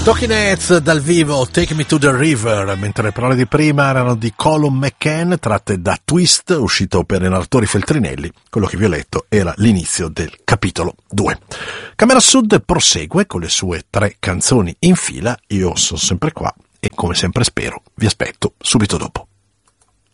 Talking Heads dal vivo, Take Me to the River, mentre le parole di prima erano di Colum McCann, tratte da Twist, uscito per i narratori Feltrinelli. Quello che vi ho letto era l'inizio del capitolo 2. Camera Sud prosegue con le sue 3 canzoni in fila. Io sono sempre qua e come sempre spero vi aspetto subito dopo.